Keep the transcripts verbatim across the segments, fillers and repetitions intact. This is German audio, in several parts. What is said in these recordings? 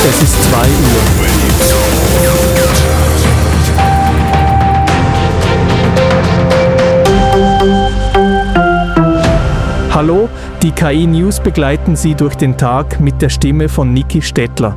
Es ist zwei Uhr. Hallo, die K I-News begleiten Sie durch den Tag mit der Stimme von Niki Stettler.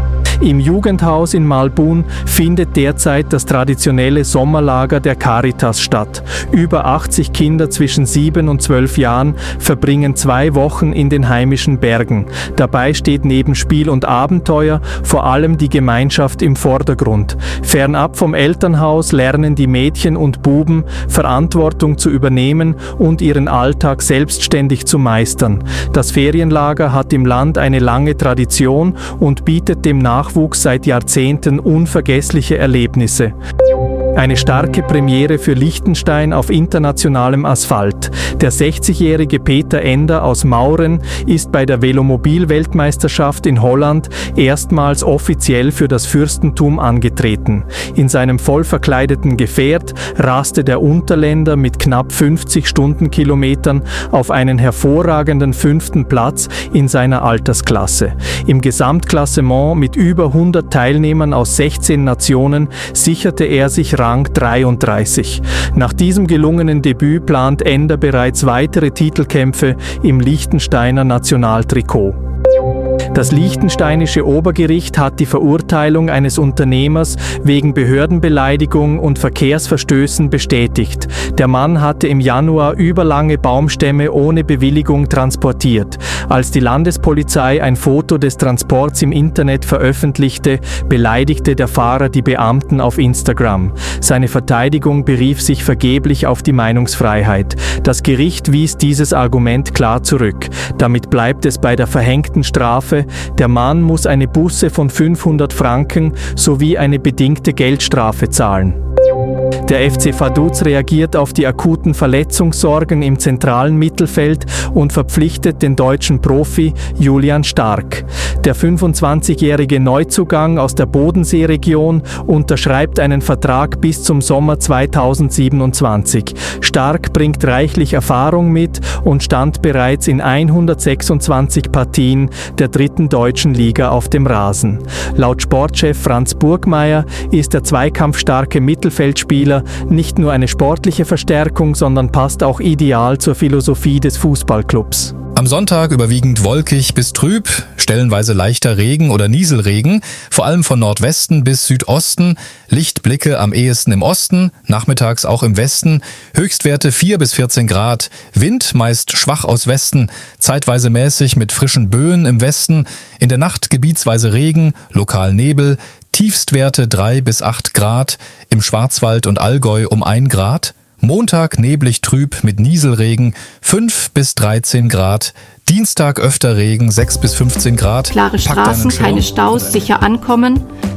Im Jugendhaus in Malbun findet derzeit das traditionelle Sommerlager der Caritas statt. Über achtzig Kinder zwischen sieben und zwölf Jahren verbringen zwei Wochen in den heimischen Bergen. Dabei steht neben Spiel und Abenteuer vor allem die Gemeinschaft im Vordergrund. Fernab vom Elternhaus lernen die Mädchen und Buben, Verantwortung zu übernehmen und ihren Alltag selbstständig zu meistern. Das Ferienlager hat im Land eine lange Tradition und bietet dem Nachwuchs seit Jahrzehnten unvergessliche Erlebnisse. Eine starke Premiere für Liechtenstein auf internationalem Asphalt. Der sechzigjährige Peter Ender aus Mauren ist bei der Velomobil-Weltmeisterschaft in Holland erstmals offiziell für das Fürstentum angetreten. In seinem voll verkleideten Gefährt raste der Unterländer mit knapp fünfzig Stundenkilometern auf einen hervorragenden fünften Platz in seiner Altersklasse. Im Gesamtklassement mit über hundert Teilnehmern aus sechzehn Nationen sicherte er sich Rang dreiunddreißig. Nach diesem gelungenen Debüt plant Ender bereits weitere Titelkämpfe im Liechtensteiner Nationaltrikot. Das liechtensteinische Obergericht hat die Verurteilung eines Unternehmers wegen Behördenbeleidigung und Verkehrsverstößen bestätigt. Der Mann hatte im Januar überlange Baumstämme ohne Bewilligung transportiert. Als die Landespolizei ein Foto des Transports im Internet veröffentlichte, beleidigte der Fahrer die Beamten auf Instagram. Seine Verteidigung berief sich vergeblich auf die Meinungsfreiheit. Das Gericht wies dieses Argument klar zurück. Damit bleibt es bei der verhängten Strafe. Der Mann muss eine Buße von fünfhundert Franken sowie eine bedingte Geldstrafe zahlen. Der F C Vaduz reagiert auf die akuten Verletzungssorgen im zentralen Mittelfeld und verpflichtet den deutschen Profi Julian Stark. Der fünfundzwanzigjährige Neuzugang aus der Bodenseeregion unterschreibt einen Vertrag bis zum Sommer zweitausendsiebenundzwanzig. Stark bringt reichlich Erfahrung mit und stand bereits in hundertsechsundzwanzig Partien der dritten deutschen Liga auf dem Rasen. Laut Sportchef Franz Burgmeier ist der zweikampfstarke Mittelfeldspieler nicht nur eine sportliche Verstärkung, sondern passt auch ideal zur Philosophie des Fußballclubs. Am Sonntag überwiegend wolkig bis trüb, stellenweise leichter Regen oder Nieselregen, vor allem von Nordwesten bis Südosten, Lichtblicke am ehesten im Osten, nachmittags auch im Westen, Höchstwerte vier bis vierzehn Grad, Wind meist schwach aus Westen, zeitweise mäßig mit frischen Böen im Westen, in der Nacht gebietsweise Regen, lokal Nebel, Tiefstwerte drei bis acht Grad, im Schwarzwald und Allgäu um ein Grad, Montag neblig trüb mit Nieselregen fünf bis dreizehn Grad, Dienstag öfter Regen sechs bis fünfzehn Grad. Klare Straßen, keine Staus, sicher ankommen.